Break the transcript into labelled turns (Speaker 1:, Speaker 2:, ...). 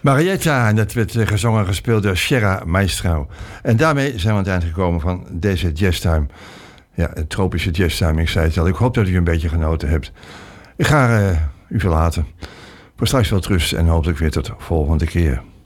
Speaker 1: Marietta, en dat werd gezongen en gespeeld door Sierra Maestro. En daarmee zijn we aan het eind gekomen van deze jazztime. Ja, een tropische jazztime, ik zei het al. Ik hoop dat u een beetje genoten hebt. Ik ga u verlaten. Voor straks veel rust en hopelijk weer tot volgende keer.